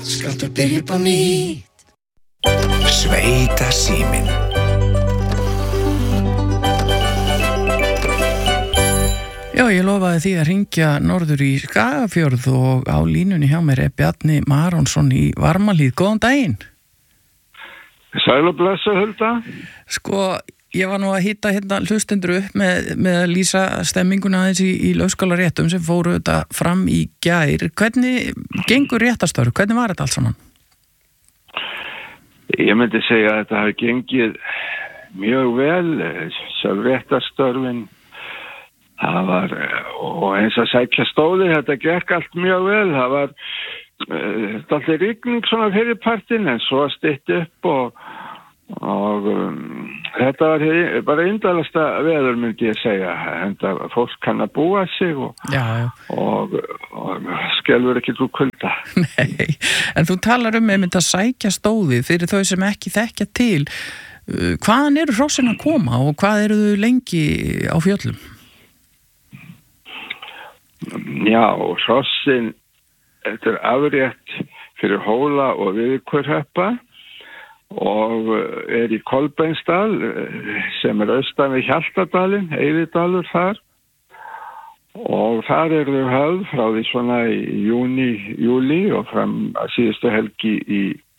Skaltu byrja upp á nýtt. Sveitasíminn. Já, ég lofaði því að hringja norður í Skagafjörð og á línunni hjá mér Bjarni Maronsson í Varmahlíð. Góðan daginn. Sæl og blessa, Hulda. Sko, ég var nú að hitta hlustendur upp með að lýsa stemminguna aðeins í Laufskálaréttum sem fóru þetta fram í gær. Hvernig gengur réttarstörf? Hvernig var þetta allt saman? Ég myndi segja að þetta hafi gengið mjög vel, sjálf réttarstörfin. Það var, og eins að sækja stóði, þetta gekk allt mjög vel. Það var alltaf rigning svona fyrir partinn, en svo stytt upp og þetta var bara indalasta veður, myndi ég segja. Enda fólk kann að búa sig og skelfur ekki úr kulda. Nei, en þú talar einmitt að sækja stóði fyrir þau sem ekki þekkja til. Hvaðan eru hrossin að koma og hvað eru þau lengi á fjöllum? Já, hrossin, þetta afrétt fyrir Hóla og Viðkurhöppa og í Kolbeinsdal sem austan við Hjaltadalinn, Eiðidalur þar og þar þau höfð frá því svona í júni, júli og fram að síðustu helgi í